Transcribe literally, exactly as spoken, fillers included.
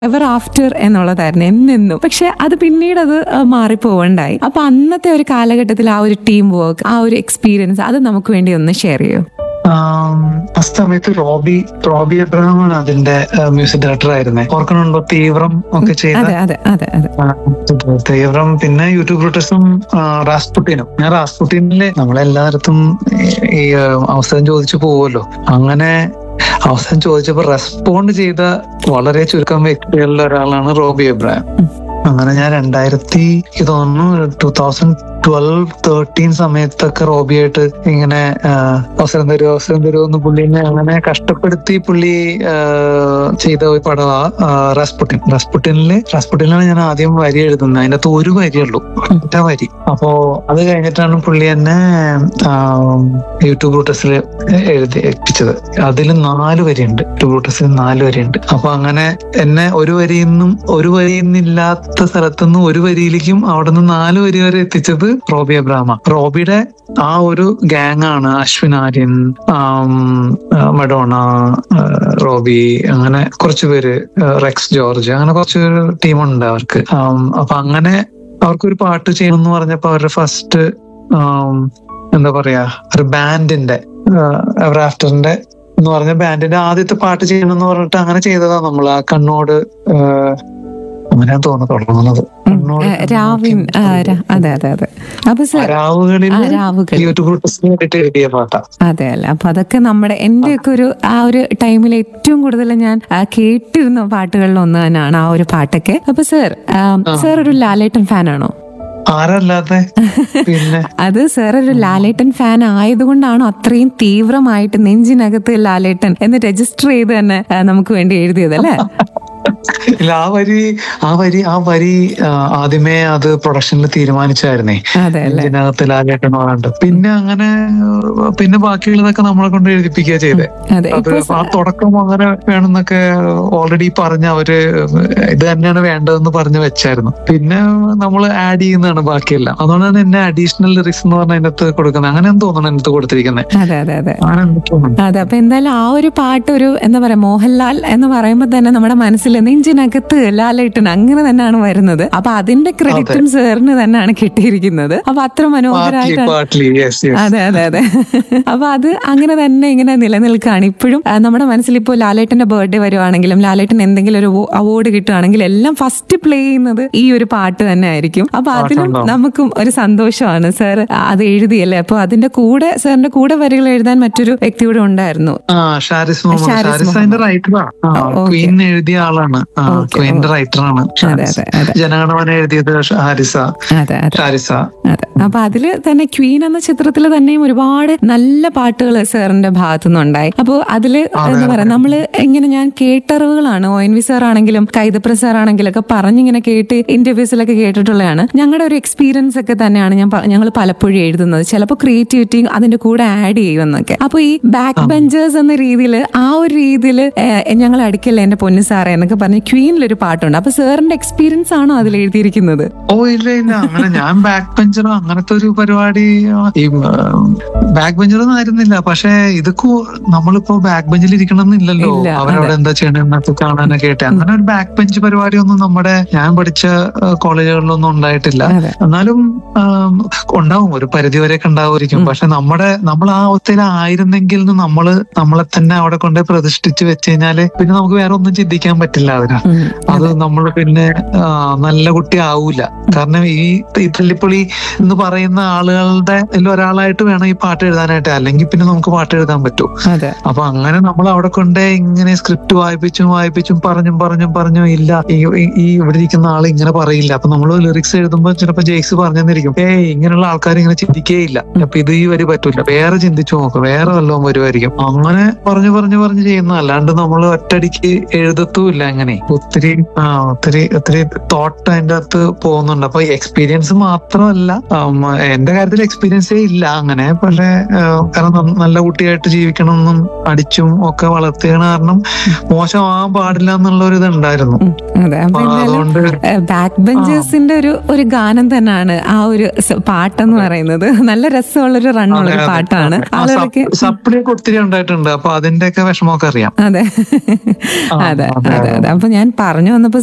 Ever after എന്നുള്ളതായിരുന്നു എന്നെന്നും. പക്ഷെ അത് പിന്നീട് അത് മാറിപ്പോവണ്ടായി. അപ്പൊ അന്നത്തെ ഒരു കാലഘട്ടത്തിൽ ആ ഒരു ടീം വർക്ക്, ആ ഒരു എക്സ്പീരിയൻസ്, അത് നമുക്ക് വേണ്ടി ഒന്ന് ഷെയർ ചെയ്യൂ. ആ സമയത്ത് റോബി റോബി എബ്രഹാം ആണ് അതിന്റെ മ്യൂസിക് ഡയറക്ടർ ആയിരുന്നേ. ഓർക്കണുണ്ടോ? തീവ്രം ഒക്കെ ചെയ്ത അതെ അതെ അതെ അതെ തീവ്രം, പിന്നെ യൂട്യൂബ് ബ്രൂട്ടസും റാസ്പുട്ടിനും. ഞാൻ റാസ്പുട്ടിനിലെ നമ്മളെല്ലായിടത്തും ഈ അവസരം ചോദിച്ചു പോവുമല്ലോ. അങ്ങനെ അവസരം ചോദിച്ചപ്പോ റെസ്പോണ്ട് ചെയ്ത വളരെ ചുരുക്കം വ്യക്തികളിൽ ഒരാളാണ് റോബി എബ്രഹാം. അങ്ങനെ ഞാൻ രണ്ടായിരത്തി തോന്നുന്നു ടൂ തൗസൻഡ് ട്വൽവ് തേർട്ടീൻ സമയത്തൊക്കെ റോബിയായിട്ട് ഇങ്ങനെ അവസരം തരുമോ അവസരം തരുമോ എന്ന് പുള്ളിനെ അങ്ങനെ കഷ്ടപ്പെടുത്തി പുള്ളി ചെയ്ത ഒരു പടമാ റസ്പുട്ടിൻ. റസ്പുട്ടിനില് റസ്പുട്ടിനിലാണ് ഞാൻ ആദ്യം വരി എഴുതുന്നത്. അതിൻ്റെ അകത്ത് ഒരു വരിയുള്ളൂ, ഒറ്റ വരി. അപ്പോ അത് കഴിഞ്ഞിട്ടാണ് പുള്ളി എന്നെ യൂട്യൂബ് ബ്രൂട്ടസിൽ എഴുതി എത്തിച്ചത്. അതിൽ നാല് വരിയുണ്ട്, യൂട്യൂബ് ബ്രൂട്ടസിൽ നാല് വരിയുണ്ട്. അപ്പൊ അങ്ങനെ എന്നെ ഒരു വരിയിൽ നിന്നും ഒരു വരിയിൽ നിന്നില്ലാത്ത സ്ഥലത്തുനിന്ന് ഒരു വരിയിലേക്കും അവിടെ നിന്ന് നാല് വരി വരെ എത്തിച്ചത് റോബി എബ്രഹാം. റോബിയുടെ ആ ഒരു ഗാങ് ആണ് അശ്വിൻ ആര്യൻ, മഡോണ, റോബി, അങ്ങനെ കുറച്ചു പേര്, റെക്സ് ജോർജ്, അങ്ങനെ കുറച്ച് ടീമുണ്ട് അവർക്ക്. അപ്പൊ അങ്ങനെ അവർക്കൊരു പാട്ട് ചെയ്യണമെന്ന് പറഞ്ഞപ്പോ അവരുടെ ഫസ്റ്റ് എന്താ പറയാ ഒരു ബാൻഡിന്റെ എവർ ആഫ്റ്ററിന്റെ എന്ന് പറഞ്ഞ ബാൻഡിന്റെ ആദ്യത്തെ പാട്ട് ചെയ്യണമെന്ന് പറഞ്ഞിട്ട് അങ്ങനെ ചെയ്തതാ നമ്മൾ. ആ കണ്ണോട് അങ്ങനെ തോന്നുന്നു തുടങ്ങുന്നത് അതെ അല്ല. അപ്പൊ അതൊക്കെ നമ്മുടെ എന്റെ ഒക്കെ ഒരു ആ ഒരു ടൈമിൽ ഏറ്റവും കൂടുതൽ ഞാൻ കേട്ടിരുന്ന പാട്ടുകളിൽ ഒന്ന് തന്നെയാണ് ആ ഒരു പാട്ടൊക്കെ. അപ്പൊ സർ സർ ഒരു ലാലേട്ടൻ ഫാനാണോ? ആരല്ലാതെ പിന്നെ അത് സാർ ഒരു ലാലേട്ടൻ ഫാൻ ആയതുകൊണ്ടാണോ അത്രയും തീവ്രമായിട്ട് നെഞ്ചിനകത്ത് ലാലേട്ടൻ എന്ന് രജിസ്റ്റർ ചെയ്ത് തന്നെ നമുക്ക് വേണ്ടി എഴുതിയതല്ലേ? ഇല്ല, ആ വരി ആ വരി ആ വരി ആദ്യമേ അത് പ്രൊഡക്ഷനിൽ തീരുമാനിച്ചായിരുന്നേ, ഇതിനകത്ത് ലാലേട്ടൻ പറയാണ്ട്. പിന്നെ അങ്ങനെ പിന്നെ ബാക്കിയുള്ളതൊക്കെ നമ്മളെ കൊണ്ട് എഴുതിപ്പിക്കുക ചെയ്തേ. അത് ആ തുടക്കം അങ്ങനെ വേണമെന്നൊക്കെ ഓൾറെഡി പറഞ്ഞ അവര് ഇത് തന്നെയാണ് വേണ്ടതെന്ന് പറഞ്ഞു വെച്ചായിരുന്നു. പിന്നെ നമ്മൾ ആഡ് ചെയ്യുന്നതാണ് ബാക്കിയെല്ലാം. അതുകൊണ്ടാണ് എന്നെ അഡീഷണൽ ലിറിക്സ് എന്ന് പറഞ്ഞ അതിനകത്ത് കൊടുക്കുന്നത്. അങ്ങനെ തോന്നണം അതിനകത്ത് കൊടുത്തിരിക്കുന്നത്. അതെ അതെ അതെ അതെ. അപ്പൊ എന്തായാലും ആ ഒരു പാട്ട് ഒരു എന്താ പറയാ മോഹൻലാൽ എന്ന് പറയുമ്പോ തന്നെ നമ്മുടെ മനസ്സിൽ നെഞ്ചിനകത്ത് ലാലേട്ടൻ അങ്ങനെ തന്നെയാണ് വരുന്നത്. അപ്പൊ അതിന്റെ ക്രെഡിറ്റും സാറിന് തന്നെയാണ് കിട്ടിയിരിക്കുന്നത്. അപ്പൊ അത്ര മനോഹരമായിട്ടാണ്. അതെ അതെ അതെ. അപ്പൊ അത് അങ്ങനെ തന്നെ ഇങ്ങനെ നിലനിൽക്കുകയാണ് ഇപ്പോഴും നമ്മുടെ മനസ്സിൽ. ഇപ്പോൾ ലാലേട്ടന്റെ ബർത്ത്ഡേ വരുവാണെങ്കിലും ലാലേട്ടൻ എന്തെങ്കിലും ഒരു അവാർഡ് കിട്ടുകയാണെങ്കിലും എല്ലാം ഫസ്റ്റ് പ്ലേ ചെയ്യുന്നത് ഈ ഒരു പാട്ട് തന്നെ ആയിരിക്കും. അപ്പൊ അതിലും നമുക്കും ഒരു സന്തോഷമാണ്. സാർ അത് എഴുതിയല്ലേ? അപ്പൊ അതിന്റെ കൂടെ സാറിന്റെ കൂടെ വരികൾ എഴുതാൻ മറ്റൊരു വ്യക്തി കൂടെ ഉണ്ടായിരുന്നു, എഴുതിയ ആളാണ്, റൈറ്ററാണ്. ജനഗണമന എഴുതിയത് ഹാരിസ. അപ്പൊ അതില് തന്നെ ക്വീൻ എന്ന ചിത്രത്തിൽ തന്നെയും ഒരുപാട് നല്ല പാട്ടുകൾ സാറിന്റെ ഭാഗത്തു നിന്നുണ്ടായി. അപ്പൊ അതില് എന്താ പറയാ നമ്മള് ഇങ്ങനെ ഞാൻ കേട്ടറിവുകളാണ്. ഒ എൻ വി സാർ ആണെങ്കിലും കൈതപ്ര സാർ ആണെങ്കിലും ഒക്കെ പറഞ്ഞിങ്ങനെ കേട്ട് ഇന്റർവ്യൂസിലൊക്കെ കേട്ടിട്ടുള്ളതാണ്. ഞങ്ങളുടെ ഒരു എക്സ്പീരിയൻസ് ഒക്കെ തന്നെയാണ് ഞാൻ ഞങ്ങൾ പലപ്പോഴും എഴുതുന്നത്. ചിലപ്പോൾ ക്രിയേറ്റിവിറ്റി അതിന്റെ കൂടെ ആഡ് ചെയ്യുമെന്നൊക്കെ. അപ്പൊ ഈ ബാക്ക് ബെഞ്ചേഴ്സ് എന്ന രീതിയിൽ ആ ഒരു രീതിയിൽ ഞങ്ങൾ അടിക്കല്ലേ എന്റെ പൊന്നു സാറേ എന്നൊക്കെ പറഞ്ഞ് ക്വീനിലൊരു പാട്ടുണ്ട്. അപ്പൊ സാറിന്റെ എക്സ്പീരിയൻസ് ആണോ അതിൽ എഴുതിയിരിക്കുന്നത്? ഓ ഇല്ല ഇല്ല, അങ്ങനെ ഞാൻ ബാക്ക് ബെഞ്ചറോ അങ്ങനത്തെ ഒരു പരിപാടി ഈ ബാക്ക് ബെഞ്ചറൊന്നും ആയിരുന്നില്ല. പക്ഷെ ഇതൊക്കെ നമ്മളിപ്പോ ബാക്ക് ബെഞ്ചിൽ ഇരിക്കണം എന്നില്ലല്ലോ, അവരവിടെ എന്താ ചെയ്യണമെന്നൊക്കെ കാണാനൊക്കെ ആയിട്ട്. അങ്ങനെ ഒരു ബാക്ക് ബെഞ്ച് പരിപാടിയൊന്നും നമ്മുടെ ഞാൻ പഠിച്ച കോളേജുകളിലൊന്നും ഉണ്ടായിട്ടില്ല. എന്നാലും ഉണ്ടാവും, ഒരു പരിധി വരെയൊക്കെ ഉണ്ടാവുമായിരിക്കും. പക്ഷെ നമ്മുടെ നമ്മൾ ആ അവസ്ഥയിലായിരുന്നെങ്കിൽ നമ്മള് നമ്മളെ തന്നെ അവിടെ കൊണ്ട് പ്രതിഷ്ഠിച്ച് വെച്ച് കഴിഞ്ഞാല് പിന്നെ നമുക്ക് വേറെ ഒന്നും ചിന്തിക്കാൻ പറ്റില്ല. അതിന് അത് നമ്മൾ പിന്നെ നല്ല കുട്ടി ആവൂല. കാരണം ഈ തല്ലിപ്പൊളി എന്ന് പറയുന്ന ആളുകളുടെ ഒരാളായിട്ട് വേണം ഈ പാട്ട് എഴുതാനായിട്ട്, അല്ലെങ്കിൽ പിന്നെ നമുക്ക് പാട്ട് എഴുതാൻ പറ്റൂ. അപ്പൊ അങ്ങനെ നമ്മൾ അവിടെ കൊണ്ട് ഇങ്ങനെ സ്ക്രിപ്റ്റ് വായിപ്പിച്ചും വായിപ്പിച്ചും പറഞ്ഞും പറഞ്ഞും പറഞ്ഞും ഇല്ല ഈ ഇവിടെ ഇരിക്കുന്ന ആൾ ഇങ്ങനെ പറയില്ല. അപ്പൊ നമ്മൾ ലിറിക്സ് എഴുതുമ്പോൾ ചിലപ്പോൾ ജെയ്ക്സ് പറഞ്ഞെന്നിരിക്കും, ഏയ് ഇങ്ങനെയുള്ള ആൾക്കാർ ഇങ്ങനെ ചിന്തിക്കേയില്ല, അപ്പൊ ഇത് ഈ വരി പറ്റൂല, വേറെ ചിന്തിച്ചു നോക്കും, വേറെ വല്ലതും വരുമായിരിക്കും. അങ്ങനെ പറഞ്ഞു പറഞ്ഞു പറഞ്ഞു ചെയ്യുന്ന, അല്ലാണ്ട് നമ്മൾ ഒറ്റടിക്ക് എഴുതത്തുമില്ല. അങ്ങനെ ഒത്തിരി ആ ഒത്തിരി ഒത്തിരി തോട്ട് അതിന്റെ അകത്ത് പോകുന്നുണ്ട്. അപ്പൊ എക്സ്പീരിയൻസ് മാത്രമല്ല, എന്റെ കാര്യത്തിൽ എക്സ്പീരിയൻസേ ഇല്ല അങ്ങനെ. പക്ഷെ കാരണം നല്ല കുട്ടിയായിട്ട് ജീവിക്കണം എന്നും അടിച്ചും ഒക്കെ വളർത്തിയ കാരണം മോശമാവാൻ പാടില്ല എന്നുള്ള ഒരു ഇതുണ്ടായിരുന്നു. അതുകൊണ്ട് ബാക്ക് ബെഞ്ചേഴ്സിന്റെ ഒരു ഒരു ഗാനം തന്നെയാണ് ആ ഒരു പാട്ടെന്ന് പറയുന്നത്. നല്ല രസമുള്ളൊരു റണ്ണുള്ള ഒരു പാട്ടാണ്. സപ്ലിയൊക്കെ ഒത്തിരി ഉണ്ടായിട്ടുണ്ട്. അപ്പൊ അതിന്റെ ഒക്കെ വിഷമമൊക്കെ അറിയാം. അതെ അതെ അതെ അപ്പൊ ഞാൻ പറഞ്ഞു വന്നപ്പോ